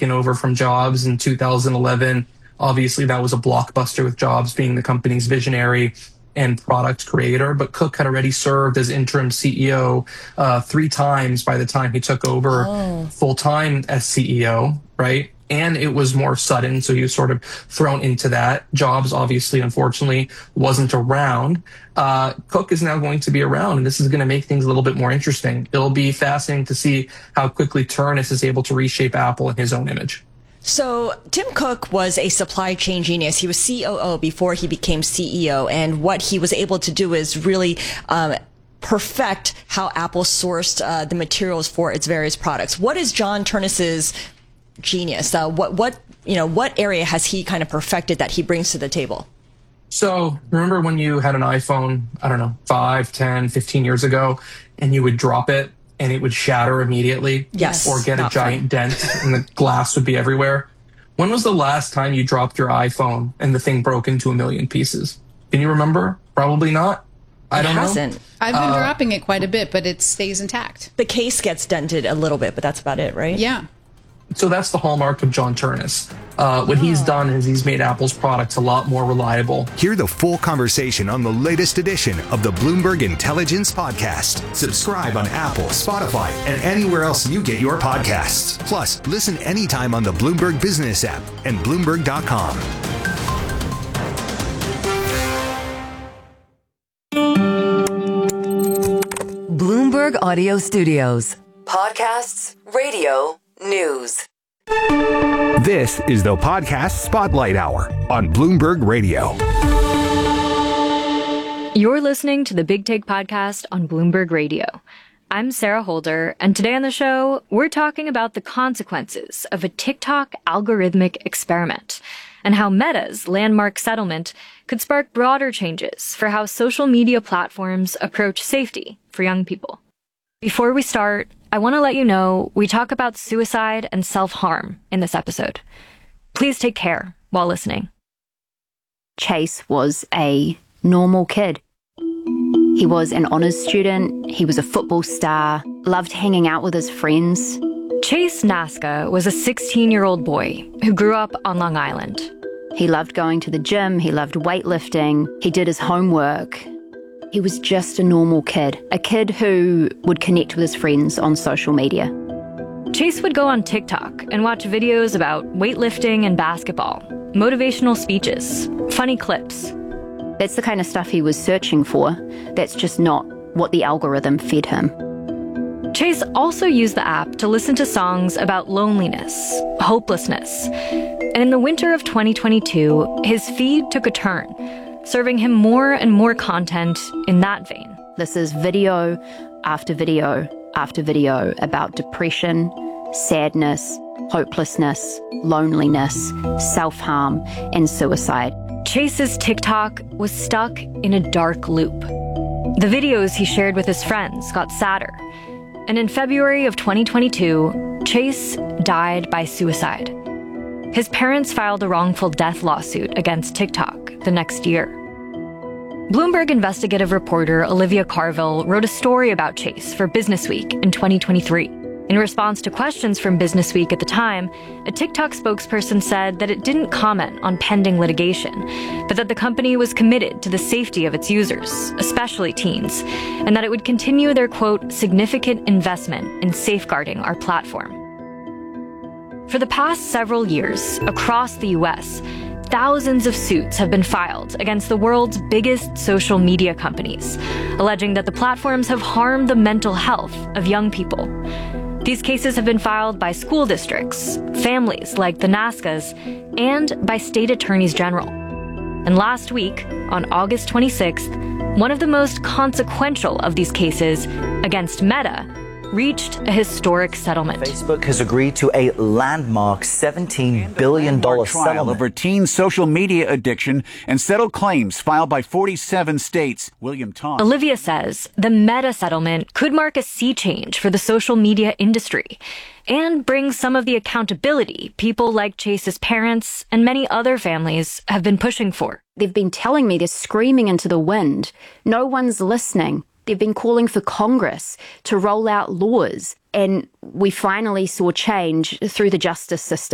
taken over from Jobs in 2011. Obviously, that was a blockbuster with Jobs being the company's visionary and product creator. But Cook had already served as interim CEO 3 times by the time he took over full time as CEO, right? And it was more sudden, so he was sort of thrown into that. Jobs, obviously, unfortunately, wasn't around. Cook is now going to be around, and this is going to make things a little bit more interesting. It'll be fascinating to see how quickly Ternus is able to reshape Apple in his own image. So Tim Cook was a supply chain genius. He was COO before he became CEO, and what he was able to do is really perfect how Apple sourced the materials for its various products. What is John Ternus's genius? What area has he kind of perfected that he brings to the table? So remember when you had an iPhone, I don't know, 5, 10, 15 years ago, and you would drop it and it would shatter immediately? Yes. Or get a giant dent and the glass would be everywhere? When was the last time you dropped your iPhone and the thing broke into 1,000,000 pieces? Can you remember? Probably not. I don't know. I've been dropping it quite a bit, but it stays intact. The case gets dented a little bit, but that's about it, right? Yeah. So that's the hallmark of John Ternus. What he's done is he's made Apple's products a lot more reliable. Hear the full conversation on the latest edition of the Bloomberg Intelligence Podcast. Subscribe on Apple, Spotify, and anywhere else you get your podcasts. Plus, listen anytime on the Bloomberg Business app and Bloomberg.com. Bloomberg Audio Studios. Podcasts, radio, news. This is the Podcast Spotlight Hour on Bloomberg Radio. You're listening to the Big Take Podcast on Bloomberg Radio. I'm Sarah Holder, and today on the show, we're talking about the consequences of a TikTok algorithmic experiment and how Meta's landmark settlement could spark broader changes for how social media platforms approach safety for young people. Before we start, I want to let you know we talk about suicide and self-harm in this episode. Please take care while listening. Chase was a normal kid. He was an honors student, he was a football star, loved hanging out with his friends. Chase Naska was a 16-year-old boy who grew up on Long Island. He loved going to the gym, he loved weightlifting, he did his homework. He was just a normal kid, a kid who would connect with his friends on social media. Chase would go on TikTok and watch videos about weightlifting and basketball, motivational speeches, funny clips. That's the kind of stuff he was searching for. That's just not what the algorithm fed him. Chase also used the app to listen to songs about loneliness, hopelessness. And in the winter of 2022, his feed took a turn, serving him more and more content in that vein. This is video after video after video about depression, sadness, hopelessness, loneliness, self-harm, and suicide. Chase's TikTok was stuck in a dark loop. The videos he shared with his friends got sadder. And in February of 2022, Chase died by suicide. His parents filed a wrongful death lawsuit against TikTok the next year. Bloomberg investigative reporter Olivia Carville wrote a story about Chase for Businessweek in 2023. In response to questions from Businessweek at the time, a TikTok spokesperson said that it didn't comment on pending litigation, but that the company was committed to the safety of its users, especially teens, and that it would continue their, quote, significant investment in safeguarding our platform. For the past several years, across the U.S., thousands of suits have been filed against the world's biggest social media companies, alleging that the platforms have harmed the mental health of young people. These cases have been filed by school districts, families like the Naskas, and by state attorneys general. And last week, on August 26th, one of the most consequential of these cases, against Meta, reached a historic settlement. Facebook has agreed to a landmark $17 billion settlement over teen social media addiction and settled claims filed by 47 states. William Tom. Olivia says the Meta settlement could mark a sea change for the social media industry and bring some of the accountability people like Chase's parents and many other families have been pushing for. They've been telling me they're screaming into the wind. No one's listening. They've been calling for Congress to roll out laws, and we finally saw change through the justice system.